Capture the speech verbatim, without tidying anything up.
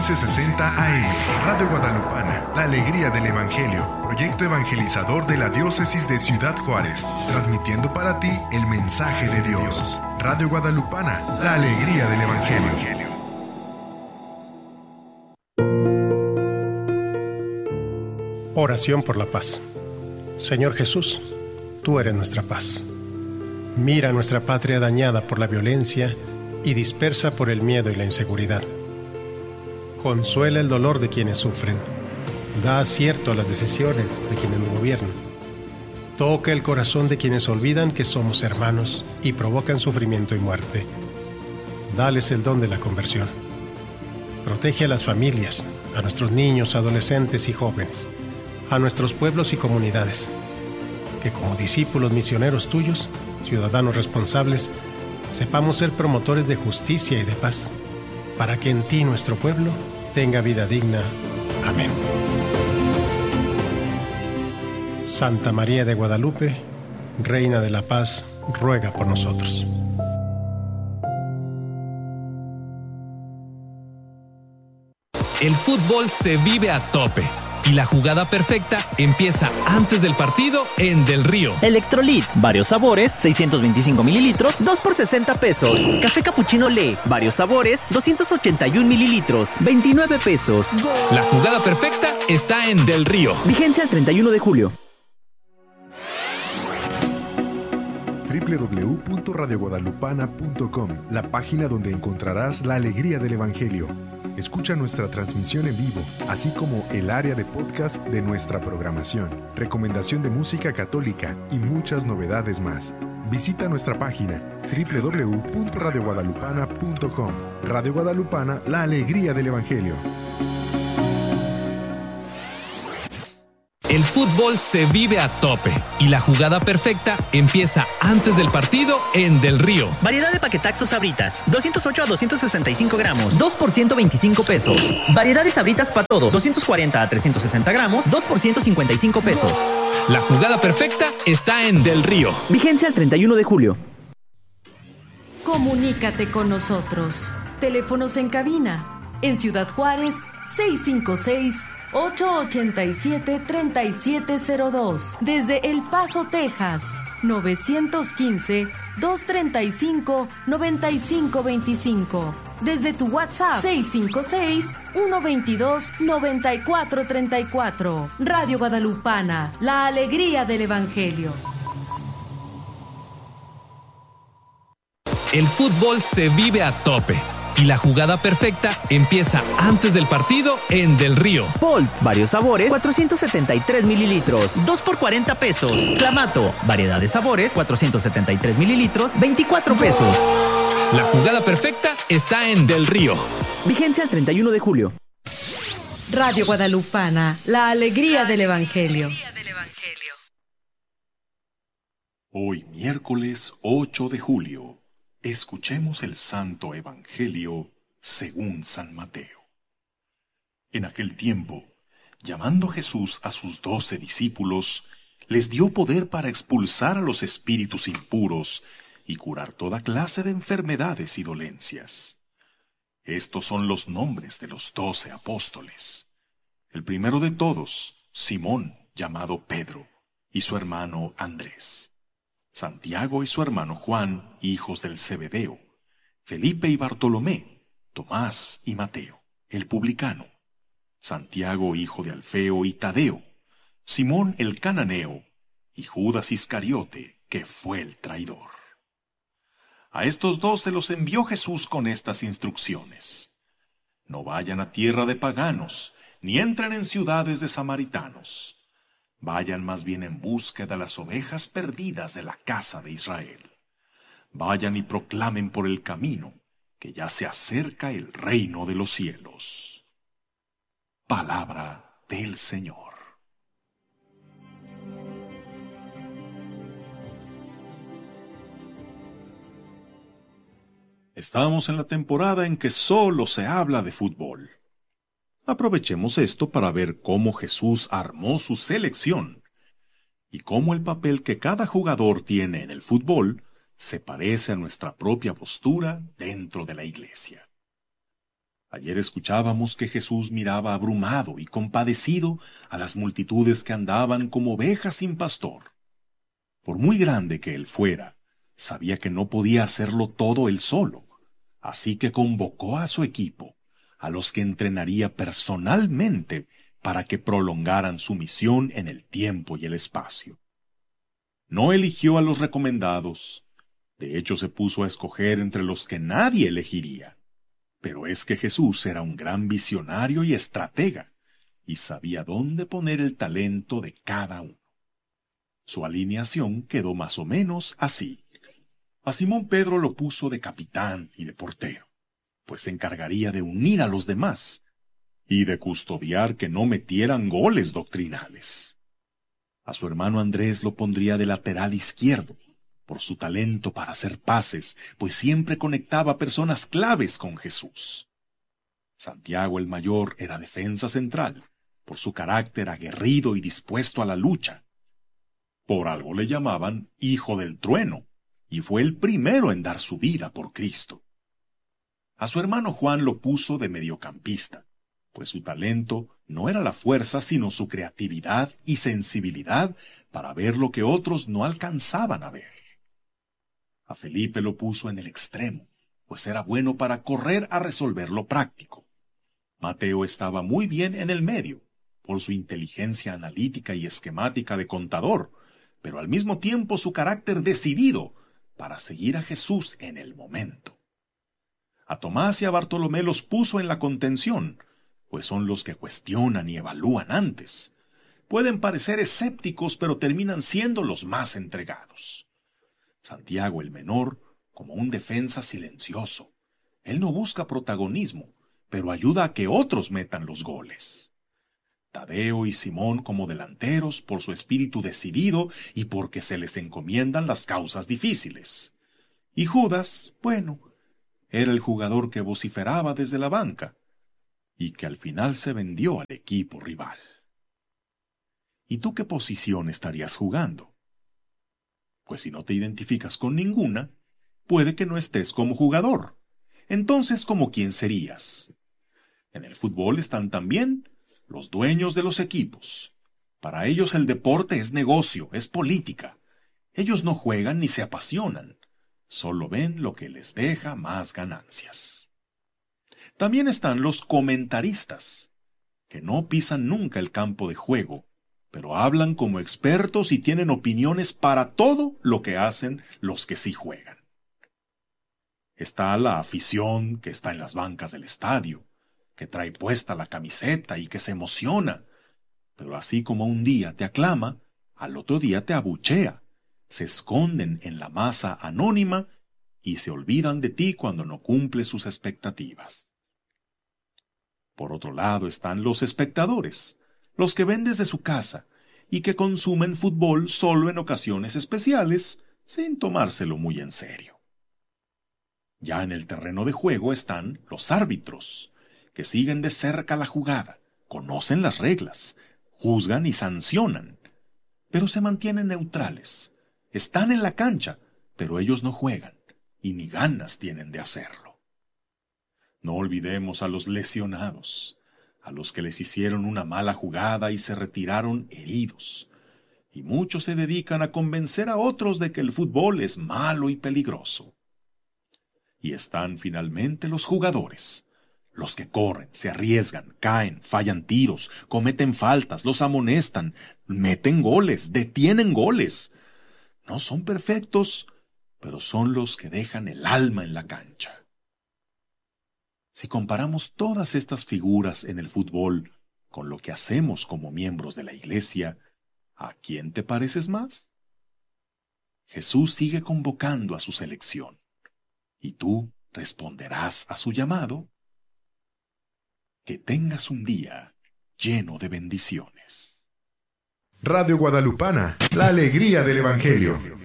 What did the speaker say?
quince sesenta A M. Radio Guadalupana, la alegría del Evangelio. Proyecto evangelizador de la Diócesis de Ciudad Juárez. Transmitiendo para ti el mensaje de Dios. Radio Guadalupana, la alegría del Evangelio. Oración por la paz. Señor Jesús, tú eres nuestra paz. Mira nuestra patria dañada por la violencia y dispersa por el miedo y la inseguridad. Consuela el dolor de quienes sufren. Da acierto a las decisiones de quienes nos gobiernan. Toca el corazón de quienes olvidan que somos hermanos y provocan sufrimiento y muerte. Dales el don de la conversión. Protege a las familias, a nuestros niños, adolescentes y jóvenes, a nuestros pueblos y comunidades, que como discípulos misioneros tuyos, ciudadanos responsables, sepamos ser promotores de justicia y de paz, para que en ti nuestro pueblo tenga vida digna. Amén. Santa María de Guadalupe, Reina de la Paz, ruega por nosotros. El fútbol se vive a tope y la jugada perfecta empieza antes del partido en Del Río. Electrolit, varios sabores, seiscientos veinticinco mililitros, dos por sesenta pesos. Café Capuchino Le, varios sabores, doscientos ochenta y un mililitros, veintinueve pesos. La jugada perfecta está en Del Río. Vigencia el treinta y uno de julio. doble u doble u doble u punto radio guadalupana punto com, la página donde encontrarás la alegría del Evangelio. Escucha nuestra transmisión en vivo, así como el área de podcast de nuestra programación, recomendación de música católica y muchas novedades más. Visita nuestra página doble u doble u doble u punto radio guadalupana punto com. Radio Guadalupana, la alegría del Evangelio. El fútbol se vive a tope y la jugada perfecta empieza antes del partido en Del Río. Variedad de paquetaxos Sabritas, doscientos ocho a doscientos sesenta y cinco gramos, dos por ciento veinticinco pesos. Variedad de Sabritas para todos, doscientos cuarenta a trescientos sesenta gramos, dos por ciento cincuenta y cinco pesos. La jugada perfecta está en Del Río. Vigencia el treinta y uno de julio. Comunícate con nosotros. Teléfonos en cabina. En Ciudad Juárez, seis cinco seis, ocho ocho siete, tres siete cero dos. Desde El Paso, Texas, nueve uno cinco, dos tres cinco, nueve cinco dos cinco. Desde tu WhatsApp, seis cinco seis, uno dos dos, nueve cuatro tres cuatro. Radio Guadalupana, la alegría del Evangelio. El fútbol se vive a tope y la jugada perfecta empieza antes del partido en Del Río. Bolt, varios sabores, cuatrocientos setenta y tres mililitros, dos por cuarenta pesos. Clamato, variedad de sabores, cuatrocientos setenta y tres mililitros, veinticuatro pesos. La jugada perfecta está en Del Río. Vigencia el treinta y uno de julio. Radio Guadalupana, la alegría del Evangelio. Hoy, miércoles ocho de julio, escuchemos el Santo Evangelio según San Mateo. En aquel tiempo, llamando Jesús a sus doce discípulos, les dio poder para expulsar a los espíritus impuros y curar toda clase de enfermedades y dolencias. Estos son los nombres de los doce apóstoles. El primero de todos, Simón, llamado Pedro, y su hermano Andrés. Santiago y su hermano Juan, hijos del Zebedeo, Felipe y Bartolomé, Tomás y Mateo, el publicano, Santiago hijo de Alfeo y Tadeo, Simón el cananeo, y Judas Iscariote, que fue el traidor. A estos dos se los envió Jesús con estas instrucciones: no vayan a tierra de paganos, ni entren en ciudades de samaritanos. Vayan más bien en busca de las ovejas perdidas de la casa de Israel. Vayan y proclamen por el camino que ya se acerca el reino de los cielos. Palabra del Señor. Estamos en la temporada en que solo se habla de fútbol. Aprovechemos esto para ver cómo Jesús armó su selección y cómo el papel que cada jugador tiene en el fútbol se parece a nuestra propia postura dentro de la iglesia. Ayer escuchábamos que Jesús miraba abrumado y compadecido a las multitudes que andaban como ovejas sin pastor. Por muy grande que él fuera, sabía que no podía hacerlo todo él solo, así que convocó a su equipo, a los que entrenaría personalmente para que prolongaran su misión en el tiempo y el espacio. No eligió a los recomendados, de hecho se puso a escoger entre los que nadie elegiría. Pero es que Jesús era un gran visionario y estratega, y sabía dónde poner el talento de cada uno. Su alineación quedó más o menos así. A Simón Pedro lo puso de capitán y de portero, pues se encargaría de unir a los demás y de custodiar que no metieran goles doctrinales. A su hermano Andrés lo pondría de lateral izquierdo, por su talento para hacer pases, pues siempre conectaba personas claves con Jesús. Santiago el mayor era defensa central, por su carácter aguerrido y dispuesto a la lucha. Por algo le llamaban Hijo del Trueno, y fue el primero en dar su vida por Cristo. A su hermano Juan lo puso de mediocampista, pues su talento no era la fuerza sino su creatividad y sensibilidad para ver lo que otros no alcanzaban a ver. A Felipe lo puso en el extremo, pues era bueno para correr a resolver lo práctico. Mateo estaba muy bien en el medio, por su inteligencia analítica y esquemática de contador, pero al mismo tiempo su carácter decidido para seguir a Jesús en el momento. A Tomás y a Bartolomé los puso en la contención, pues son los que cuestionan y evalúan antes. Pueden parecer escépticos, pero terminan siendo los más entregados. Santiago el menor, como un defensa silencioso. Él no busca protagonismo, pero ayuda a que otros metan los goles. Tadeo y Simón como delanteros por su espíritu decidido y porque se les encomiendan las causas difíciles. Y Judas, bueno, era el jugador que vociferaba desde la banca y que al final se vendió al equipo rival. ¿Y tú qué posición estarías jugando? Pues si no te identificas con ninguna, puede que no estés como jugador. Entonces, ¿como quién serías? En el fútbol están también los dueños de los equipos. Para ellos el deporte es negocio, es política. Ellos no juegan ni se apasionan, solo ven lo que les deja más ganancias. También están los comentaristas, que no pisan nunca el campo de juego, pero hablan como expertos y tienen opiniones para todo lo que hacen los que sí juegan. Está la afición que está en las bancas del estadio, que trae puesta la camiseta y que se emociona, pero así como un día te aclama, al otro día te abuchea, se esconden en la masa anónima y se olvidan de ti cuando no cumples sus expectativas. Por otro lado están los espectadores, los que ven desde su casa y que consumen fútbol solo en ocasiones especiales, sin tomárselo muy en serio. Ya en el terreno de juego están los árbitros, que siguen de cerca la jugada, conocen las reglas, juzgan y sancionan, pero se mantienen neutrales. Están en la cancha, pero ellos no juegan, y ni ganas tienen de hacerlo. No olvidemos a los lesionados, a los que les hicieron una mala jugada y se retiraron heridos, y muchos se dedican a convencer a otros de que el fútbol es malo y peligroso. Y están finalmente los jugadores, los que corren, se arriesgan, caen, fallan tiros, cometen faltas, los amonestan, meten goles, detienen goles. No son perfectos, pero son los que dejan el alma en la cancha. Si comparamos todas estas figuras en el fútbol con lo que hacemos como miembros de la Iglesia, ¿a quién te pareces más? Jesús sigue convocando a su selección, y tú responderás a su llamado. Que tengas un día lleno de bendiciones. Radio Guadalupana, la alegría del Evangelio.